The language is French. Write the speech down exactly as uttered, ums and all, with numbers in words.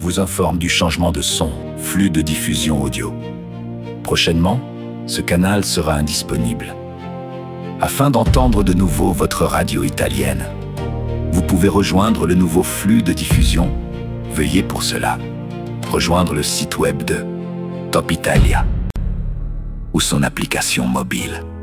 vous informe du changement de son, flux de diffusion audio. Prochainement, ce canal sera indisponible. Afin d'entendre de nouveau votre radio italienne, vous pouvez rejoindre le nouveau flux de diffusion. Veuillez pour cela rejoindre le site web de Top Italia ou son application mobile.